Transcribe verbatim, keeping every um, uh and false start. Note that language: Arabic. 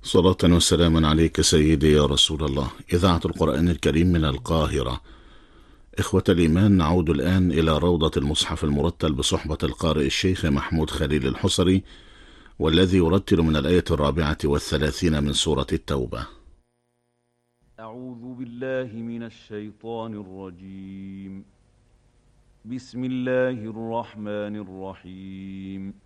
صلاة وسلاما عليك سيدي يا رسول الله. إذاعة القرآن الكريم من القاهرة. إخوة الإيمان، نعود الآن إلى روضة المصحف المرتل بصحبة القارئ الشيخ محمود خليل الحصري، والذي يرتل من الآية الرابعة والثلاثين من سورة التوبة. أعوذ بالله من الشيطان الرجيم. بسم الله الرحمن الرحيم.